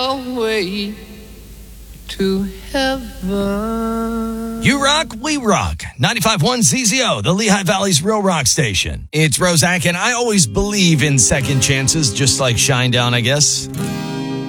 Away to heaven. You rock, we rock. 95.1 ZZO, the Lehigh Valley's real rock station. It's Roszak, and I always believe in second chances, just like Shinedown, I guess.